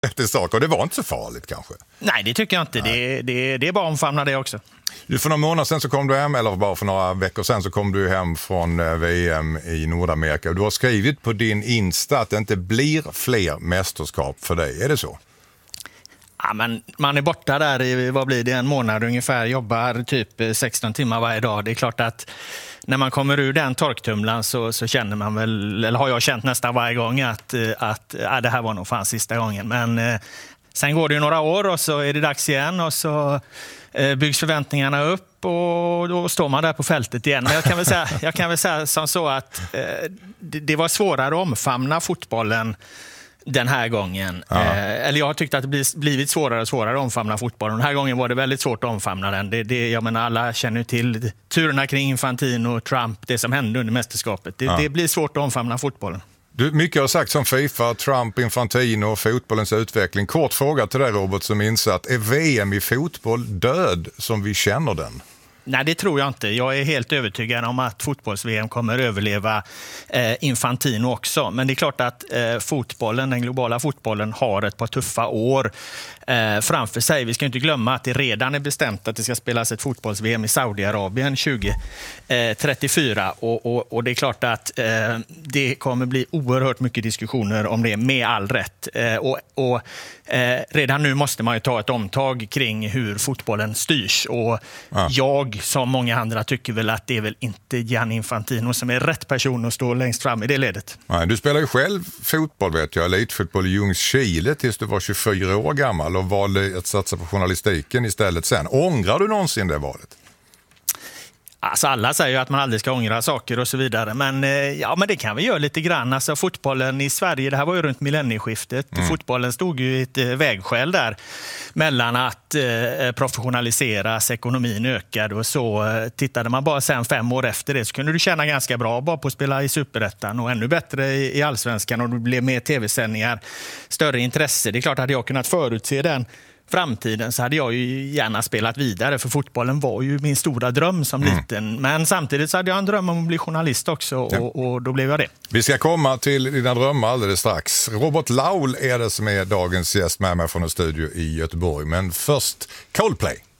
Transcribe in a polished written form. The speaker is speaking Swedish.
till sak, och det var inte så farligt kanske. Nej, det tycker jag inte. Det är bara att omfamna det också. För några månader sedan så kom du hem, eller bara för några veckor sedan så kom du hem från VM i Nordamerika. Du har skrivit på din Insta att det inte blir fler mästerskap för dig. Är det så? Ja, men man är borta där i, vad blir det, en månad ungefär, jobbar typ 16 timmar varje dag. Det är klart att när man kommer ur den torktumlan så känner man väl, eller har jag känt nästan varje gång att det här var nog fan sista gången. Men sen går det ju några år och så är det dags igen och så byggs förväntningarna upp och då står man där på fältet igen. Men jag kan väl säga som så att det var svårare att omfamna fotbollen den här gången. Ja. Eller jag har tyckt att det blivit svårare och svårare att omfamna fotbollen. Den här gången var det väldigt svårt att omfamna den. Jag menar, alla känner till turerna kring Infantino och Trump, det som hände under mästerskapet. Det blir svårt att omfamna fotbollen. Mycket har sagt som FIFA, Trump, Infantino, fotbollens utveckling. Kort fråga till dig, Robert, som insatt. Är VM i fotboll död som vi känner den? Nej, det tror jag inte. Jag är helt övertygad om att fotbolls-VM kommer överleva Infantino också. Men det är klart att fotbollen, den globala fotbollen, har ett par tuffa år framför sig. Vi ska inte glömma att det redan är bestämt att det ska spelas ett fotbolls-VM i Saudiarabien 2034. Och det är klart att det kommer bli oerhört mycket diskussioner om det, med all rätt. Redan nu måste man ju ta ett omtag kring hur fotbollen styrs. Och jag, som många andra, tycker väl att det är väl inte Gianni Infantino som är rätt person att stå längst fram i det ledet. Nej, du spelar ju själv fotboll, vet jag, elitfotboll i Ljungskile tills du var 24 år gammal och valde att satsa på journalistiken istället sen. Ångrar du någonsin det valet? Alltså alla säger ju att man aldrig ska ångra saker och så vidare. Men det kan vi göra lite grann. Alltså fotbollen i Sverige, det här var ju runt millennieskiftet. Fotbollen stod ju i ett vägskäl där mellan att professionaliseras, ekonomin ökade och så. Tittade man bara sen 5 år efter det så kunde du tjäna ganska bra bara på att spela i Superettan och ännu bättre i Allsvenskan, och det blev mer tv-sändningar, större intresse. Det är klart att jag kunnat förutse den framtiden så hade jag ju gärna spelat vidare, för fotbollen var ju min stora dröm som liten. Men samtidigt så hade jag en dröm om att bli journalist också och då blev jag det. Vi ska komma till dina drömmar alldeles strax. Robert Laul är det som är dagens gäst med mig från en studio i Göteborg. Men först Coldplay.